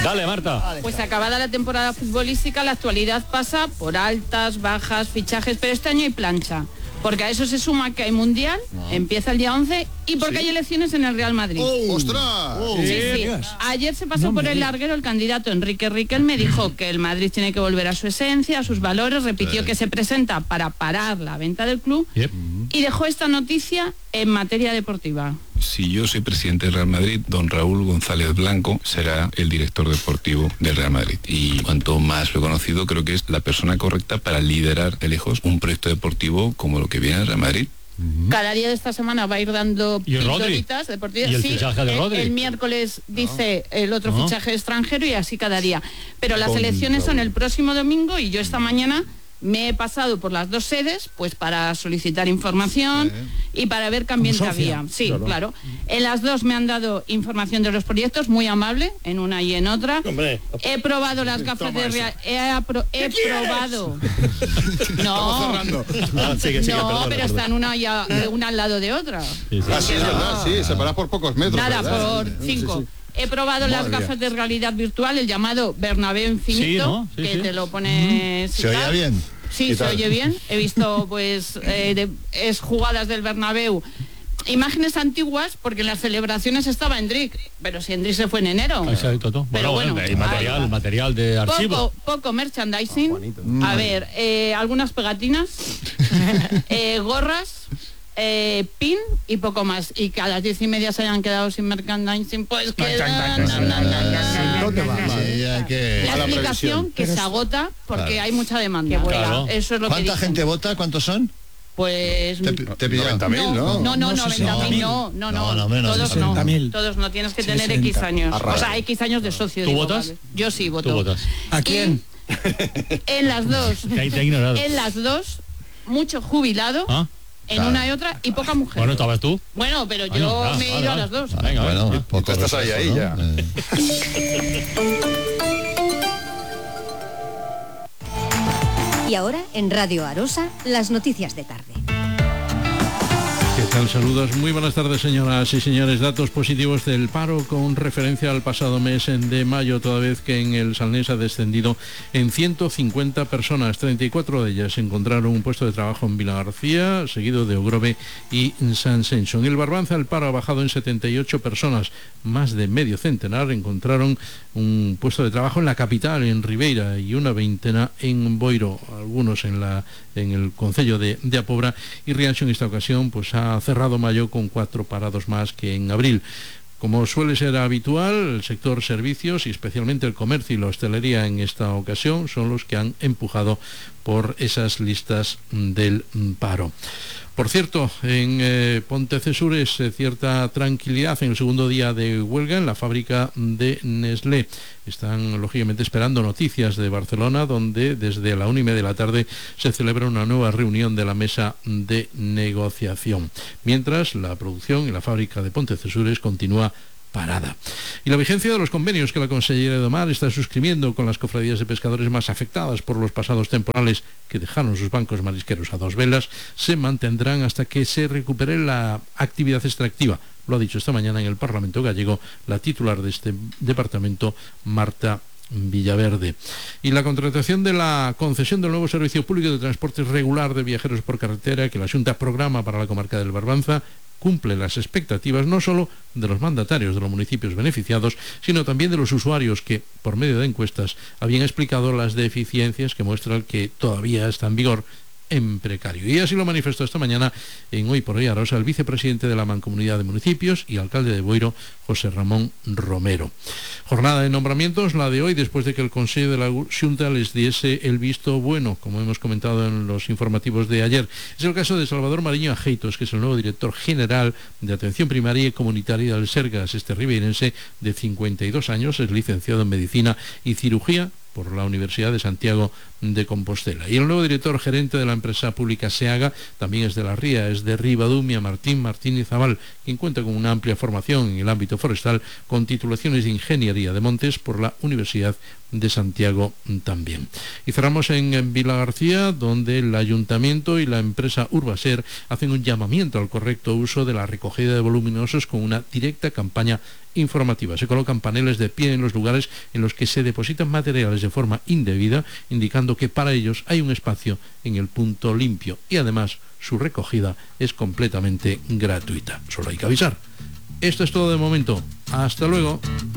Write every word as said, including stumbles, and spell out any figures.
Dale, Marta. Pues acabada la temporada futbolística, la actualidad pasa por altas, bajas, fichajes, pero este año hay plancha. Porque a eso se suma que hay Mundial, no. empieza el día once, y porque ¿sí? hay elecciones en el Real Madrid. ¡Oh, ostras! Oh, sí, sí. Ayer se pasó no por el larguero el candidato Enrique Riquelme, dijo que el Madrid tiene que volver a su esencia, a sus valores, repitió que se presenta para parar la venta del club, yep. y dejó esta noticia en materia deportiva. Si yo soy presidente del Real Madrid, don Raúl González Blanco será el director deportivo del Real Madrid. Y cuanto más lo he conocido, creo que es la persona correcta para liderar de lejos un proyecto deportivo como lo que viene al Real Madrid. Cada día de esta semana va a ir dando pildoritas deportivas. ¿Y el sí, fichaje de Rodri? El, el miércoles dice no. el otro no. fichaje extranjero y así cada día. Pero las Con elecciones Raúl. son el próximo domingo y yo esta mañana me he pasado por las dos sedes pues para solicitar información sí. y para ver qué ambiente había. Sí, claro. claro. En las dos me han dado información de los proyectos, muy amable, en una y en otra. Hombre, he probado las gafas de real... He, apro... he probado... No, ah, sigue, sigue, no perdona, pero perdona. están una, ya, una al lado de otra. Sí, sí. Ah, sí, es verdad, sí, separadas por pocos metros. Nada, ¿verdad? por cinco. Sí, sí. He probado Madre las gafas mía. de realidad virtual, el llamado Bernabéu Infinito, sí, ¿no? sí, que sí. te lo pones... ¿Se oía bien? Sí, se oye bien. He visto, pues, eh, de, es jugadas del Bernabéu. Imágenes antiguas, porque en las celebraciones estaba Endrick, pero si Endrick se fue en enero. Exacto, todo. Pero bueno, bueno el material, hay, material de archivo. Poco, poco merchandising. Oh, a ver, eh, algunas pegatinas, eh, gorras, eh, pin y poco más. Y que a las diez y media se hayan quedado sin merchandising, pues que... La explicación que se agota porque claro. hay mucha demanda. Claro. Eso es lo ¿Cuánta que gente vota? ¿Cuántos son? Pues... Te, te noventa mil, ¿no? No, no, noventa mil, no, no, no, no, no, todos no, todos no, tienes que tener X años, o sea, X años de socio. ¿Tú digo, votas? Vale. Yo sí voto. ¿Tú votas? ¿A quién? En las dos, en las dos, mucho jubilado, ¿ah? En claro. una y otra, y poca mujer. Bueno, ¿estabas tú? Bueno, pero yo bueno, me he ido vale, a las dos. Venga, bueno, sí. poco estás ahí, ahí ya. Y ahora, en Radio Arosa, las noticias de tarde. ¿Qué tal? Saludos. Muy buenas tardes, señoras y señores. Datos positivos del paro con referencia al pasado mes de mayo, toda vez que en el Salnés ha descendido en ciento cincuenta personas. treinta y cuatro de ellas encontraron un puesto de trabajo en Vilagarcía, seguido de Ogrove y San Senso. En el Barbanza el paro ha bajado en setenta y ocho personas. Más de medio centenar encontraron un puesto de trabajo en la capital, en Ribeira, y una veintena en Boiro, algunos en la en el concello de, de Apobra, y Rianxo en esta ocasión pues ha cerrado mayo con cuatro parados más que en abril. Como suele ser habitual, el sector servicios y especialmente el comercio y la hostelería en esta ocasión son los que han empujado por esas listas del paro. Por cierto, en eh, Pontecesures eh, cierta tranquilidad en el segundo día de huelga en la fábrica de Nestlé. Están lógicamente esperando noticias de Barcelona, donde desde la una y media de la tarde se celebra una nueva reunión de la mesa de negociación. Mientras la producción en la fábrica de Pontecesures continúa parada. Y la vigencia de los convenios que la Consellería de Mar está suscribiendo con las cofradías de pescadores más afectadas por los pasados temporales que dejaron sus bancos marisqueros a dos velas se mantendrán hasta que se recupere la actividad extractiva. Lo ha dicho esta mañana en el Parlamento gallego la titular de este departamento, Marta Villaverde. Y la contratación de la concesión del nuevo servicio público de transporte regular de viajeros por carretera que la Xunta programa para la comarca del Barbanza cumple las expectativas no solo de los mandatarios de los municipios beneficiados, sino también de los usuarios que, por medio de encuestas, habían explicado las deficiencias que muestran que todavía está en vigor en precario. Y así lo manifestó esta mañana en Hoy por Hoy Arosa el vicepresidente de la Mancomunidad de Municipios y alcalde de Boiro, José Ramón Romero. Jornada de nombramientos, la de hoy, después de que el Consejo de la Xunta les diese el visto bueno, como hemos comentado en los informativos de ayer. Es el caso de Salvador Mariño Ajeitos, que es el nuevo director general de Atención Primaria y Comunitaria del Sergas. Este ribeirense de cincuenta y dos años es licenciado en Medicina y Cirugía por la Universidad de Santiago de Compostela. Y el nuevo director gerente de la empresa pública SEAGA también es de La Ría, es de Ribadumia, Martín Martínez Zabal, quien cuenta con una amplia formación en el ámbito forestal, con titulaciones de Ingeniería de Montes por la Universidad de Santiago también. Y cerramos en Vilagarcía, donde el ayuntamiento y la empresa Urbaser hacen un llamamiento al correcto uso de la recogida de voluminosos con una directa campaña informativa. Se colocan paneles de pie en los lugares en los que se depositan materiales de forma indebida, indicando que para ellos hay un espacio en el punto limpio y además su recogida es completamente gratuita. Solo hay que avisar. Esto es todo de momento. Hasta luego.